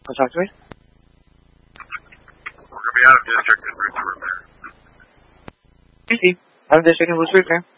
Want to talk to me? We're going to be out of district in Bruce River. Easy. Out of district in Bruce River.